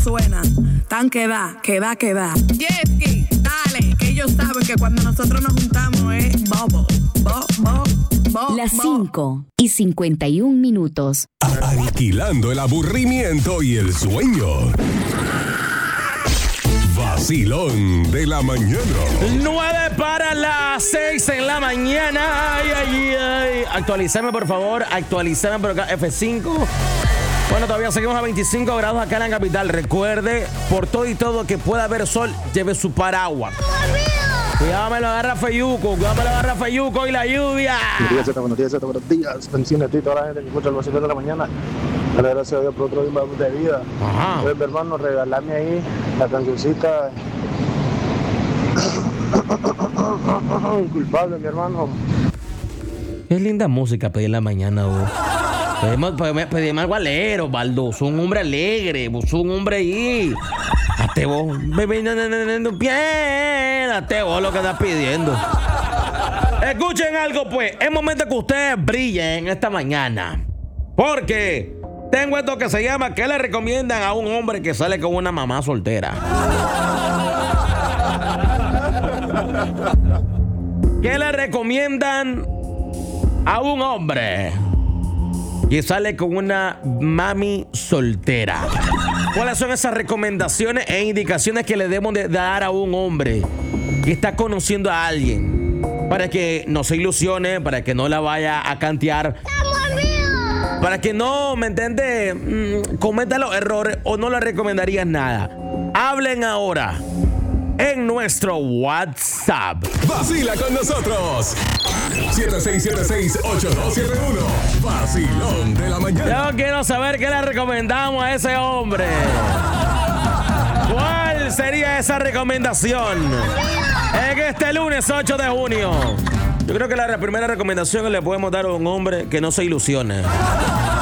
Suena, tan que da. Yeski, dale, que ellos saben que cuando nosotros nos juntamos es bobo. Las 5:51. Aniquilando el aburrimiento y el sueño. Vacilón de la mañana. 9 para las 6 en la mañana. Ay. Actualízame, por favor. Actualízame por acá. F5. Bueno, todavía seguimos a 25 grados acá en la capital. Recuerde, por todo y todo que pueda haber sol, lleve su paraguas. Cuidado, me lo agarra Feyuco y la lluvia. Buenos días. Bendiciones a ti, toda la gente que escucha el vacilón de la mañana. Gracias a Dios por otro día de vida. Ajá. Oye, mi hermano, regalame ahí la cancioncita. Culpable, mi hermano. Qué linda música pedir en la mañana, vos. Pedimos algo alero, Baldo. Sos un hombre alegre, vos sos un hombre ahí. Hazte vos. Bien. Hazte vos lo que estás pidiendo. Escuchen algo, pues. Es momento que ustedes brillen esta mañana. Porque tengo esto que se llama ¿qué le recomiendan a un hombre que sale con una mamá soltera? ¿Qué le recomiendan a un hombre que sale con una mami soltera? ¿Cuáles son esas recomendaciones e indicaciones que le debemos de dar a un hombre que está conociendo a alguien? Para que no se ilusione, para que no la vaya a cantear, para que no, ¿me entiende? Cometa los errores o no le recomendarías nada. Hablen ahora en nuestro WhatsApp. Vacila con nosotros. 76768271. Vacilón de la mañana. Yo quiero saber qué le recomendamos a ese hombre. ¿Cuál sería esa recomendación en este lunes 8 de junio? Yo creo que la primera recomendación que le podemos dar a un hombre que no se ilusione.